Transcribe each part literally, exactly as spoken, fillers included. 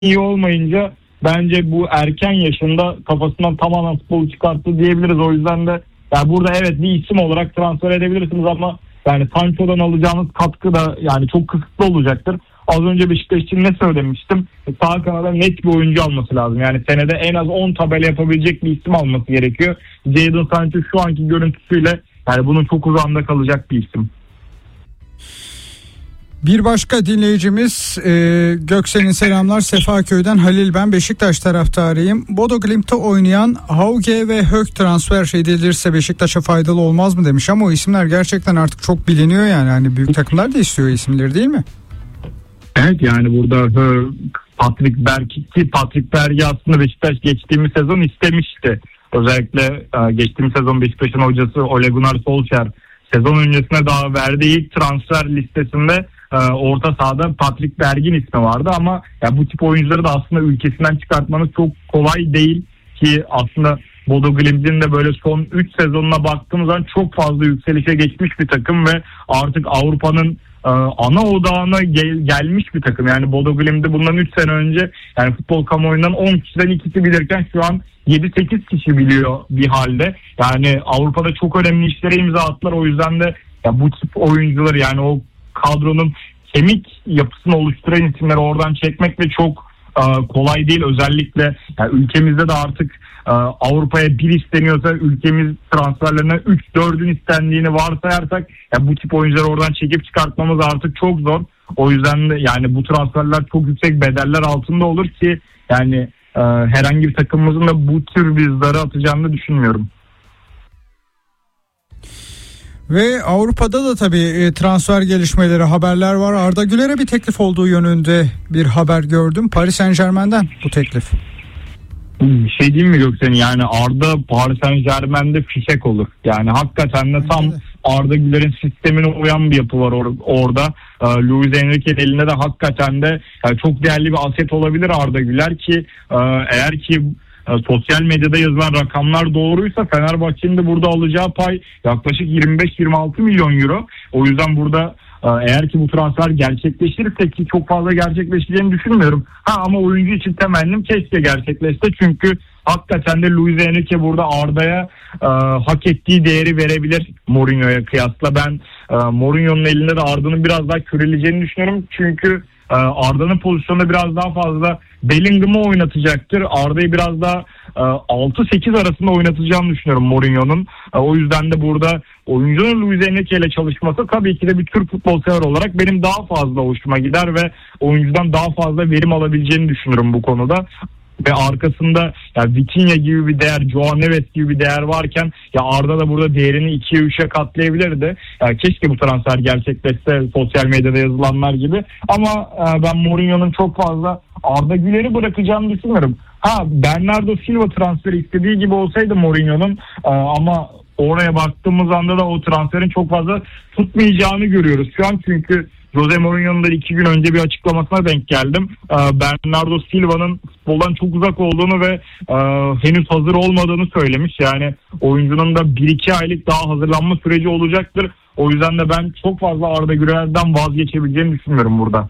iyi olmayınca bence bu erken yaşında kafasından tamamen futbolu çıkarttı diyebiliriz. O yüzden de yani burada evet bir isim olarak transfer edebilirsiniz ama yani Sancho'dan alacağınız katkı da yani çok kısıtlı olacaktır. Az önce Beşiktaş için ne söylemiştim? Sağ kanada net bir oyuncu alması lazım. Yani senede en az on tabela yapabilecek bir isim alması gerekiyor. Jadon Sancho şu anki görüntüsüyle yani bunun çok uzağında kalacak bir isim. Bir başka dinleyicimiz e, Göksel'in selamlar, Sefaköy'den Halil, ben Beşiktaş taraftarıyım. Bodo Glimt'te oynayan Hauge ve Hök transfer edilirse Beşiktaş'a faydalı olmaz mı demiş, ama o isimler gerçekten artık çok biliniyor yani hani büyük takımlar da istiyor isimleri, değil mi? Evet yani burada Patrick Berg ki Patrick Berg'i aslında Beşiktaş geçtiğimiz sezon istemişti. Özellikle geçtiğimiz sezon Beşiktaş'ın hocası Ole Gunnar Solskjaer sezon öncesine daha verdiği ilk transfer listesinde orta sahada Patrick Berg'in ismi vardı ama ya bu tip oyuncuları da aslında ülkesinden çıkartmanız çok kolay değil ki aslında Bodo Glimt'in de böyle son üç sezonuna baktığımız zaman çok fazla yükselişe geçmiş bir takım ve artık Avrupa'nın ana odağına gel, gelmiş bir takım. Yani Bodo Glimt'de bundan üç sene önce yani futbol kamuoyundan on kişiden ikisi bilirken şu an yedi sekiz kişi biliyor bir halde. Yani Avrupa'da çok önemli işlere imza attılar. O yüzden de ya bu tip oyuncuları yani o kadronun kemik yapısını oluşturan isimleri oradan çekmek de çok e, kolay değil. Özellikle yani ülkemizde de artık e, Avrupa'ya bir isteniyorsa ülkemiz transferlerine üç dördün istendiğini varsayarsak ya bu tip oyuncuları oradan çekip çıkartmamız artık çok zor. O yüzden de yani bu transferler çok yüksek bedeller altında olur ki yani e, herhangi bir takımımızın da bu tür bir zarı atacağını düşünmüyorum. Ve Avrupa'da da tabii transfer gelişmeleri, haberler var. Arda Güler'e bir teklif olduğu yönünde bir haber gördüm. Paris Saint-Germain'den bu teklif. Bir şey diyeyim mi Göksen? Yani Arda Paris Saint-Germain'de fişek olur. Yani hakikaten de tam Arda Güler'in sistemine uyan bir yapı var or- orada. Ee, Luis Enrique'nin elinde de hakikaten de yani çok değerli bir aset olabilir Arda Güler ki e, eğer ki sosyal medyada yazılan rakamlar doğruysa Fenerbahçe'nin de burada alacağı pay yaklaşık yirmi beş yirmi altı milyon euro. O yüzden burada eğer ki bu transfer gerçekleşirse ki çok fazla gerçekleşeceğini düşünmüyorum. Ha ama oyuncu için temennim keşke gerçekleşse çünkü hakikaten de Luis Enrique burada Arda'ya e, hak ettiği değeri verebilir Mourinho'ya kıyasla. Ben e, Mourinho'nun elinde de Arda'nın biraz daha köreleceğini düşünüyorum. Çünkü e, Arda'nın pozisyonunda biraz daha fazla Bellingham'ı oynatacaktır. Arda'yı biraz daha e, altı sekiz arasında oynatacağını düşünüyorum Mourinho'nun. E, o yüzden de burada oyuncunun Luis Enrique ile çalışması tabii ki de bir Türk futbol sever olarak benim daha fazla hoşuma gider ve oyuncudan daha fazla verim alabileceğini düşünüyorum bu konuda. Ve arkasında ya Vitinha gibi bir değer, Joao Neves gibi bir değer varken ya Arda da burada değerini ikiye üçe katlayabilirdi. Ya keşke bu transfer gerçekleşse sosyal medyada yazılanlar gibi. Ama e, ben Mourinho'nun çok fazla Arda Güler'i bırakacağını düşünmüyorum. Ha Bernardo Silva transferi istediği gibi olsaydı Mourinho'nun e, ama oraya baktığımız anda da o transferin çok fazla tutmayacağını görüyoruz şu an çünkü Jose Mourinho'nun da iki gün önce bir açıklamasına denk geldim. Ee, Bernardo Silva'nın futboldan çok uzak olduğunu ve e, henüz hazır olmadığını söylemiş. Yani oyuncunun da bir iki aylık daha hazırlanma süreci olacaktır. O yüzden de ben çok fazla Arda Güler'den vazgeçebileceğini düşünmüyorum burada.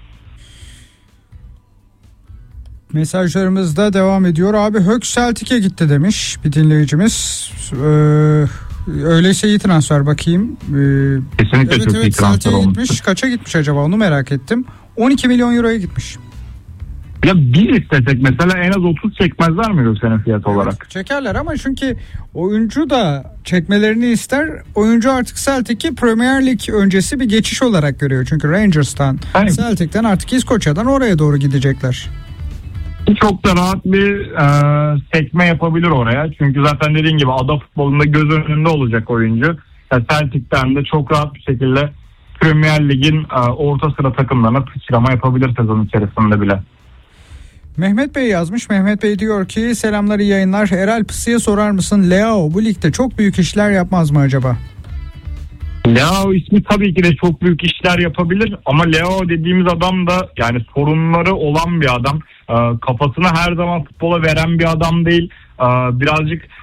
Mesajlarımız da devam ediyor. Abi Hök Celtic'e gitti demiş bir dinleyicimiz. Ee, öyleyse iyi transfer bakayım. Ee, Kesinlikle evet, çok evet, iyi transfer olmuş. Gitmiş. Kaça gitmiş acaba onu merak ettim. on iki milyon euroya gitmiş. Ya bir istesek mesela en az otuz çekmezler mi senin fiyat evet, olarak? Çekerler ama çünkü oyuncu da çekmelerini ister. Oyuncu artık Celtic'i Premier Lig öncesi bir geçiş olarak görüyor. Çünkü Rangers'tan, evet. Celtic'ten artık İskoçya'dan oraya doğru gidecekler. Çok da rahat bir e, sekme yapabilir oraya. Çünkü zaten dediğin gibi ada futbolunda göz önünde olacak oyuncu. Yani Celtic'ten de çok rahat bir şekilde Premier Lig'in e, orta sıra takımlarına sıçrama yapabilir sezon içerisinde bile. Mehmet Bey yazmış. Mehmet Bey diyor ki selamlar, iyi yayınlar. Erel Pısı'ya sorar mısın? Leao bu ligde çok büyük işler yapmaz mı acaba? Leao ismi tabii ki de çok büyük işler yapabilir ama Leao dediğimiz adam da yani sorunları olan bir adam. Ee, kafasını her zaman futbola veren bir adam değil. Ee, birazcık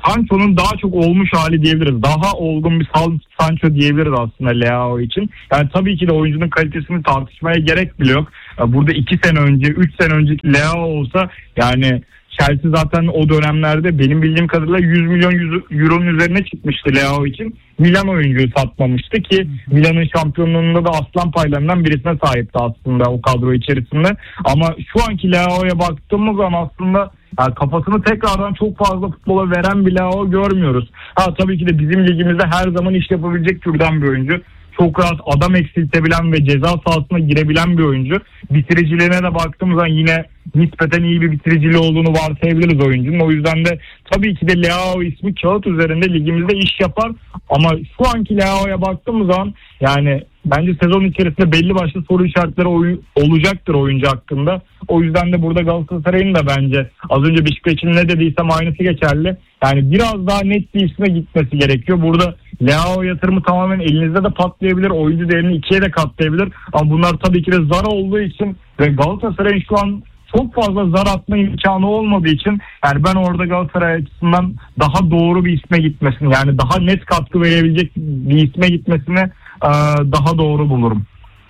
Sancho'nun daha çok olmuş hali diyebiliriz. Daha olgun bir Sancho diyebiliriz aslında Leao için. Yani tabii ki de oyuncunun kalitesini tartışmaya gerek bile yok. Burada iki sene önce, üç sene önceki Leao olsa yani Chelsea zaten o dönemlerde benim bildiğim kadarıyla yüz milyon euronun üzerine çıkmıştı Leao için. Milan oyuncuyu satmamıştı ki Milan'ın şampiyonluğunda da aslan paylarından birisine sahipti aslında o kadro içerisinde. Ama şu anki Leao'ya baktığımız zaman aslında yani kafasını tekrardan çok fazla futbola veren bir Leao görmüyoruz. Ha tabii ki de bizim ligimizde her zaman iş yapabilecek türden bir oyuncu. Çok rahat adam eksiltebilen ve ceza sahasına girebilen bir oyuncu. Bitiriciliğine de baktığımız zaman yine nispeten iyi bir bitiriciliği olduğunu varsayabiliriz oyuncunun. O yüzden de tabii ki de Leao ismi kağıt üzerinde ligimizde iş yapar. Ama şu anki Leao'ya baktığımız zaman yani bence sezon içerisinde belli başlı soru işaretleri oy- olacaktır oyuncu hakkında. O yüzden de burada Galatasaray'ın da bence az önce Beşiktaş'ın ne dediysem aynısı geçerli. Yani biraz daha net bir isme gitmesi gerekiyor. Burada Leao yatırımı tamamen elinizde de patlayabilir. Oyuncu değerini ikiye de katlayabilir. Ama bunlar tabii ki de zar olduğu için ve Galatasaray'ın şu an çok fazla zar atma imkanı olmadığı için yani ben orada Galatasaray açısından daha doğru bir isme gitmesini yani daha net katkı verebilecek bir isme gitmesini e, daha doğru bulurum.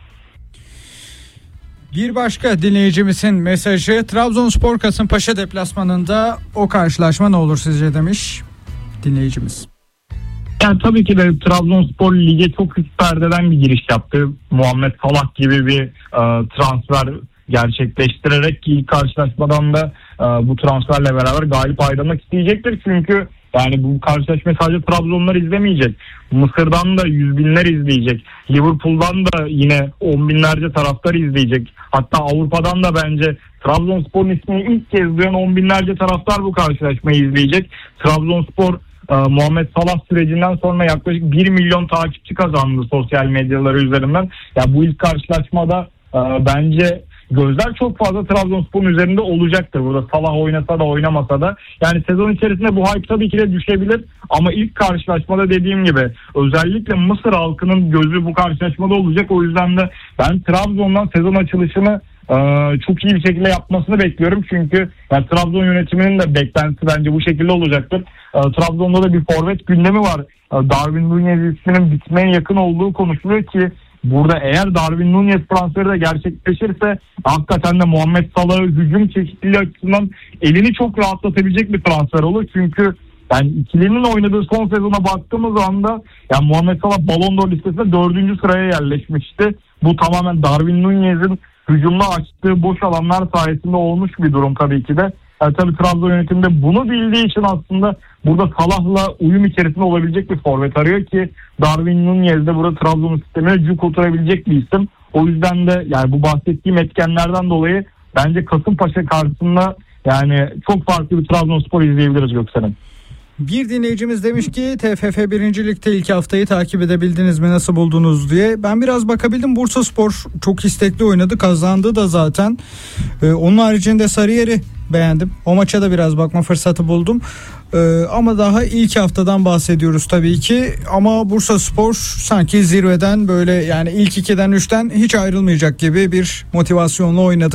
Bir başka dinleyicimizin mesajı Trabzonspor Kasımpaşa deplasmanında o karşılaşma ne olur sizce demiş dinleyicimiz. Yani tabii ki de Trabzonspor lige çok üst perdeden bir giriş yaptı. Muhammed Salah gibi bir e, transfer gerçekleştirerek ki ilk karşılaşmadan da e, bu transferle beraber galip ayrılmak isteyecektir. Çünkü yani bu karşılaşmayı sadece Trabzonlar izlemeyecek. Mısır'dan da yüz binler izleyecek. Liverpool'dan da yine on binlerce taraftar izleyecek. Hatta Avrupa'dan da bence Trabzonspor'un ismini ilk kez duyan on binlerce taraftar bu karşılaşmayı izleyecek. Trabzonspor e, Muhammed Salah sürecinden sonra yaklaşık bir milyon takipçi kazandı sosyal medyaları üzerinden. Ya bu ilk karşılaşmada e, bence gözler çok fazla Trabzonspor'un üzerinde olacaktır. Burada Salah oynasa da oynamasa da. Yani sezon içerisinde bu hype tabii ki de düşebilir. Ama ilk karşılaşmada dediğim gibi özellikle Mısır halkının gözü bu karşılaşmada olacak. O yüzden de ben Trabzon'dan sezon açılışını e, çok iyi bir şekilde yapmasını bekliyorum. Çünkü yani Trabzon yönetiminin de beklentisi bence bu şekilde olacaktır. E, Trabzon'da da bir forvet gündemi var. E, Darwin Nunez isminin bitmeye yakın olduğu konuşuluyor ki burada eğer Darwin Nunez transferi de gerçekleşirse hakikaten de Muhammed Salah'ı hücum çeşitliliği açısından elini çok rahatlatabilecek bir transfer olur. Çünkü yani ikilinin oynadığı son sezona baktığımız anda yani Muhammed Salah Ballon d'Or listesinde dördüncü sıraya yerleşmişti. Bu tamamen Darwin Nunez'in hücumda açtığı boş alanlar sayesinde olmuş bir durum tabii ki de. Yani tabii Trabzon yönetiminde bunu bildiği için aslında burada Salah'la uyum içerisinde olabilecek bir forvet arıyor ki Darwin Nunez de burada Trabzon sistemine cuk oturabilecek bir isim. O yüzden de yani bu bahsettiğim etkenlerden dolayı bence Kasımpaşa karşısında yani çok farklı bir Trabzonspor izleyebiliriz Göksel'in. Bir dinleyicimiz demiş ki T F F birinci Lig'de ilk haftayı takip edebildiniz mi, nasıl buldunuz diye. Ben biraz bakabildim. Bursaspor çok istekli oynadı, kazandı da zaten. Ee, onun haricinde Sarıyer'i beğendim. O maça da biraz bakma fırsatı buldum. Ee, ama daha ilk haftadan bahsediyoruz tabii ki. Ama Bursaspor sanki zirveden böyle yani ilk ikiden üçten hiç ayrılmayacak gibi bir motivasyonla oynadı.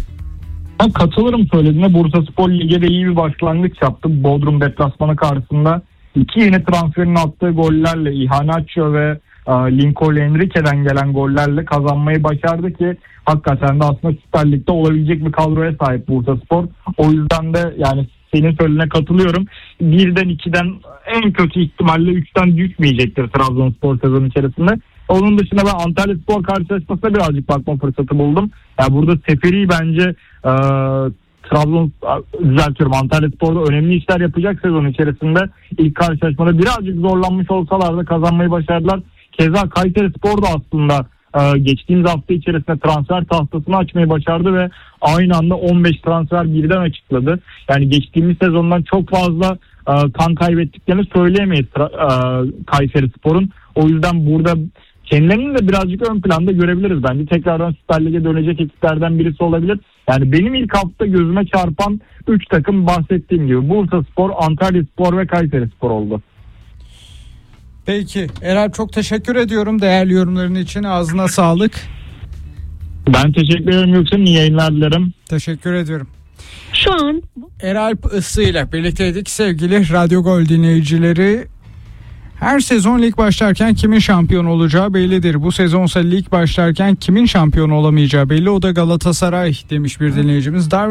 Ben katılırım söylediğine. Bursaspor Lig'e de iyi bir başlangıç yaptı. Bodrum deplasmanı karşısında iki yeni transferin attığı gollerle Iheanacho ve e, Lincoln Enrique'den gelen gollerle kazanmayı başardı ki hakikaten de aslında Süper Lig'de olabilecek bir kadroya sahip Bursaspor. O yüzden de yani senin söylediğine katılıyorum. Birden ikiden en kötü ihtimalle üçten düşmeyecektir Trabzonspor sezon içerisinde. Onun dışında ben Antalyaspor karşılaşmasına birazcık bakma fırsatı buldum. Yani burada Seferi bence e, Trabzon düzeltiyorum Antalyaspor'da önemli işler yapacak sezon içerisinde. İlk karşılaşmada birazcık zorlanmış olsalar da kazanmayı başardılar. Keza Kayserispor da aslında e, geçtiğimiz hafta içerisinde transfer tahtasını açmayı başardı ve aynı anda on beş transfer birden açıkladı. Yani geçtiğimiz sezondan çok fazla e, kan kaybettiklerini söyleyemeyiz e, Kayserispor'un. O yüzden burada kendilerini de birazcık ön planda görebiliriz bence. Tekrardan Süper Lig'e dönecek ekiplerden birisi olabilir. Yani benim ilk hafta gözüme çarpan üç takım bahsettiğim gibi Bursaspor, Antalyaspor ve Kayserispor oldu. Peki Eralp, çok teşekkür ediyorum değerli yorumların için. Ağzına sağlık. Ben teşekkür ederim Gökçen. İyi yayınlar dilerim. Teşekkür ediyorum. Şu an Eralp Issı ile birlikteydik sevgili Radyo Gol dinleyicileri. Her sezon lig başlarken kimin şampiyon olacağı bellidir. Bu sezonsa lig başlarken kimin şampiyon olamayacağı belli. O da Galatasaray demiş bir dinleyicimiz.